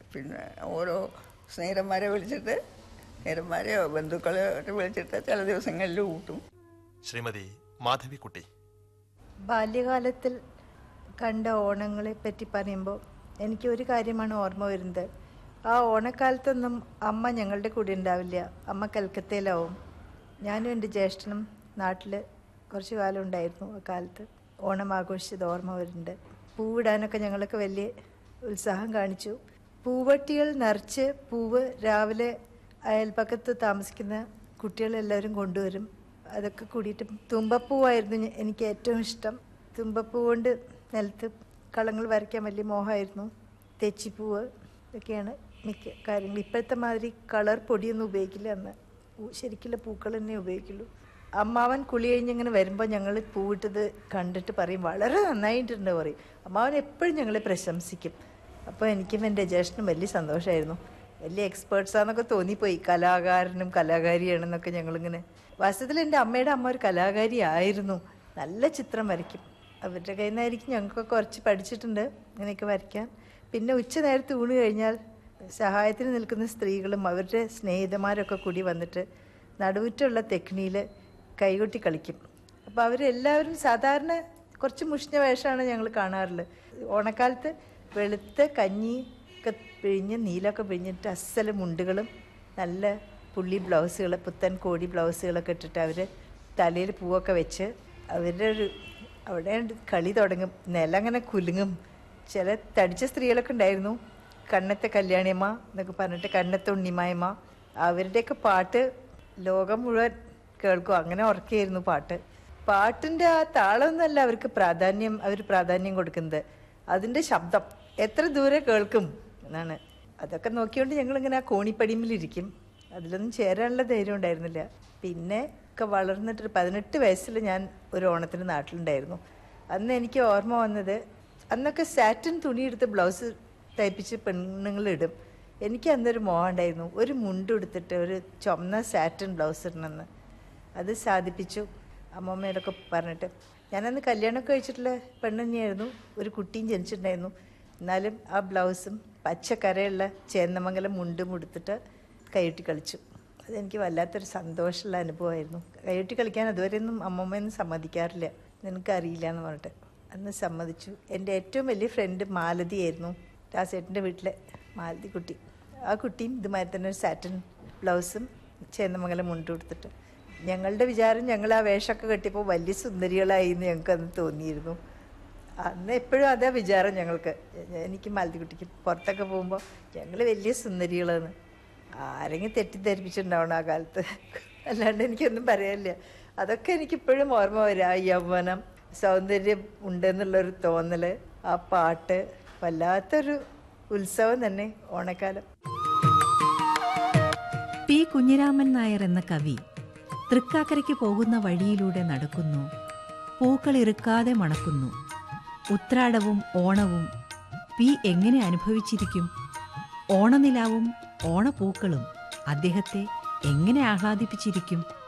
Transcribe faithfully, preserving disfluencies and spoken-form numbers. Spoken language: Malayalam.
പിന്നെ ഓരോ സ്നേഹിതന്മാരെ വിളിച്ചിട്ട് സ്നേഹിതന്മാരെയോ ബന്ധുക്കളെയോ ഒക്കെ വിളിച്ചിട്ട് ചില ദിവസങ്ങളിൽ ഊട്ടും. ശ്രീമതി മാധവിക്കുട്ടി, ബാല്യകാലത്തിൽ കണ്ട ഓണങ്ങളെ പറ്റി പറയുമ്പോൾ എനിക്ക് ഒരു കാര്യമാണ് ഓർമ്മ വരുന്നത്. ആ ഓണക്കാലത്തൊന്നും അമ്മ ഞങ്ങളുടെ കൂടെ ഉണ്ടാവില്ല. അമ്മ കൽക്കത്തയിലാവും. ഞാനും എൻ്റെ ജ്യേഷ്ഠനും നാട്ടിൽ കുറച്ച് കാലം ഉണ്ടായിരുന്നു. ആ കാലത്ത് ഓണം ആഘോഷിച്ചത് ഓർമ്മ വരുന്നുണ്ട്. പൂവിടാനൊക്കെ ഞങ്ങളൊക്കെ വലിയ ഉത്സാഹം കാണിച്ചു. പൂവട്ടികൾ നിറച്ച് പൂവ് രാവിലെ അയൽപ്പക്കത്ത് താമസിക്കുന്ന കുട്ടികളെല്ലാവരും കൊണ്ടുവരും. അതൊക്കെ കൂടിയിട്ട് തുമ്പപ്പൂവായിരുന്നു എനിക്ക് ഏറ്റവും ഇഷ്ടം. തുമ്പപ്പൂ കൊണ്ട് നിലത്ത് കളങ്ങൾ വരയ്ക്കാൻ വലിയ മോഹമായിരുന്നു. തെച്ചിപ്പൂവ് ഇതൊക്കെയാണ് മിക്ക കാര്യങ്ങൾ. ഇപ്പോഴത്തെ മാതിരി കളർ പൊടിയൊന്നും ഉപയോഗിക്കില്ല. അന്ന് ശരിക്കുള്ള പൂക്കൾ തന്നെ ഉപയോഗിക്കുള്ളൂ. അമ്മാവൻ കുളി കഴിഞ്ഞിങ്ങനെ വരുമ്പോൾ ഞങ്ങൾ പൂവിട്ടത് കണ്ടിട്ട് പറയും വളരെ നന്നായിട്ടുണ്ട് പറയും. അമ്മാവൻ എപ്പോഴും ഞങ്ങളെ പ്രശംസിക്കും. അപ്പോൾ എനിക്കും എൻ്റെ ജ്യേഷ്ഠനും വലിയ സന്തോഷമായിരുന്നു. വലിയ എക്സ്പേർട്സാന്നൊക്കെ തോന്നിപ്പോയി. കലാകാരനും കലാകാരിയാണെന്നൊക്കെ ഞങ്ങളിങ്ങനെ. വാസ്തവത്തിൽ എൻ്റെ അമ്മയുടെ അമ്മ ഒരു കലാകാരി ആയിരുന്നു. നല്ല ചിത്രം വരയ്ക്കും. അവരുടെ കയ്യിൽ നിന്നായിരിക്കും ഞങ്ങൾക്കൊക്കെ കുറച്ച് പഠിച്ചിട്ടുണ്ട് ഇങ്ങനെയൊക്കെ വരയ്ക്കാൻ. പിന്നെ ഉച്ച നേരത്ത് ഊണ് കഴിഞ്ഞാൽ സഹായത്തിന് നിൽക്കുന്ന സ്ത്രീകളും അവരുടെ സ്നേഹിതന്മാരൊക്കെ കൂടി വന്നിട്ട് നടുവുറ്റുള്ള തെക്കിണിയിൽ കൈകൊട്ടി കളിക്കും. അപ്പോൾ അവരെല്ലാവരും സാധാരണ കുറച്ച് മുഷിഞ്ഞ വേഷമാണ് ഞങ്ങൾ കാണാറുള്ളത്. ഓണക്കാലത്ത് വെളുത്ത കഞ്ഞി ഒക്കെ പിഴിഞ്ഞ് നീലൊക്കെ പിഴിഞ്ഞിട്ട് അസല മുണ്ടുകളും നല്ല പുള്ളി ബ്ലൗസുകൾ, പുത്തൻ കോടി ബ്ലൗസുകളൊക്കെ ഇട്ടിട്ട് അവർ തലയിൽ പൂവൊക്കെ വെച്ച് അവരുടെ ഒരു അവിടെ കളി തുടങ്ങും. നില അങ്ങനെ കുലുങ്ങും. ചില തടിച്ച സ്ത്രീകളൊക്കെ ഉണ്ടായിരുന്നു. കണ്ണത്തെ കല്യാണിയമ്മ എന്നൊക്കെ പറഞ്ഞിട്ട് കണ്ണത്തെ ഉണ്ണിമായമ്മ. അവരുടെയൊക്കെ പാട്ട് ലോകം മുഴുവൻ കേൾക്കും. അങ്ങനെ ഉറക്കെയായിരുന്നു പാട്ട്. പാട്ടിൻ്റെ ആ താളമൊന്നുമല്ല അവർക്ക് പ്രാധാന്യം അവർ പ്രാധാന്യം കൊടുക്കുന്നത്, അതിൻ്റെ ശബ്ദം എത്ര ദൂരെ കേൾക്കും എന്നാണ്. അതൊക്കെ നോക്കിക്കൊണ്ട് ഞങ്ങളിങ്ങനെ ആ കോണിപ്പടിമിലിരിക്കും. അതിലൊന്നും ചേരാനുള്ള ധൈര്യം ഉണ്ടായിരുന്നില്ല. പിന്നെ ഒക്കെ വളർന്നിട്ടൊരു പതിനെട്ട് വയസ്സിൽ ഞാൻ ഒരു ഓണത്തിന് നാട്ടിലുണ്ടായിരുന്നു. അന്ന് എനിക്ക് ഓർമ്മ വന്നത്, അന്നൊക്കെ സാറ്റിൻ തുണിയെടുത്ത് ബ്ലൗസ് തയ്പ്പിച്ച് പെണ്ണുങ്ങളിടും. എനിക്ക് അന്നൊരു മോഹം ഉണ്ടായിരുന്നു, ഒരു മുണ്ട് എടുത്തിട്ട് ഒരു ചുമന്ന സാറ്റിൻ ബ്ലൗസ് ഇടണമെന്ന്. അത് സാധിപ്പിച്ചു അമ്മമ്മയോടൊക്കെ പറഞ്ഞിട്ട്. ഞാനന്ന് കല്യാണമൊക്കെ കഴിച്ചിട്ടുള്ള പെണ്ണ് തന്നെയായിരുന്നു. ഒരു കുട്ടിയും ജനിച്ചിട്ടുണ്ടായിരുന്നു. എന്നാലും ആ ബ്ലൗസും പച്ചക്കരയുള്ള ചേന്നമംഗലം മുണ്ടും ഉടുത്തിട്ട് കൈയൊട്ടി കളിച്ചു. അതെനിക്ക് വല്ലാത്തൊരു സന്തോഷമുള്ള അനുഭവമായിരുന്നു. കൈയൊട്ടി കളിക്കാൻ അതുവരെയൊന്നും അമ്മമ്മയൊന്നും സമ്മതിക്കാറില്ല, നിനക്കറിയില്ല എന്ന് പറഞ്ഞിട്ട്. അന്ന് സമ്മതിച്ചു. എൻ്റെ ഏറ്റവും വലിയ ഫ്രണ്ട് മാലതിയായിരുന്നു, രാസേട്ടൻ്റെ വീട്ടിലെ മാലതി കുട്ടി. ആ കുട്ടിയും ഇതുമാതിരി തന്നെ ഒരു സാറ്റിൻ ബ്ലൗസും ചേന്നമംഗലം മുണ്ടും എടുത്തിട്ട്. ഞങ്ങളുടെ വിചാരം ഞങ്ങൾ ആ വേഷമൊക്കെ കെട്ടിയപ്പോൾ വലിയ സുന്ദരികളായി എന്ന് ഞങ്ങൾക്ക് അന്ന് തോന്നിയിരുന്നു. അന്ന് എപ്പോഴും അതാ വിചാരം ഞങ്ങൾക്ക്. എനിക്ക് മാലതി കുട്ടിക്ക് പുറത്തൊക്കെ പോകുമ്പോൾ ഞങ്ങൾ വലിയ സുന്ദരികളാണ്. ആരെങ്കിലും തെറ്റിദ്ധരിപ്പിച്ചിട്ടുണ്ടാവണം ആ കാലത്ത്, അല്ലാണ്ട് എനിക്കൊന്നും പറയാനില്ല. അതൊക്കെ എനിക്കിപ്പോഴും ഓർമ്മ വരിക. ആ യൗവനം, സൗന്ദര്യം ഉണ്ടെന്നുള്ളൊരു തോന്നൽ, ആ പാട്ട്, വല്ലാത്തൊരു ഉത്സവം തന്നെ ഓണക്കാലം. പി കുഞ്ഞിരാമൻ നായർ എന്ന കവി തൃക്കാക്കരയ്ക്ക് പോകുന്ന വഴിയിലൂടെ നടക്കുന്നു. പൂക്കളിറുക്കാതെ മണക്കുന്നു. ഉത്രാടവും ഓണവും പി എങ്ങനെ അനുഭവിച്ചിരിക്കും? ഓണനിലാവും ഓണപ്പൂക്കളും അദ്ദേഹത്തെ എങ്ങനെ ആഹ്ലാദിപ്പിച്ചിരിക്കും?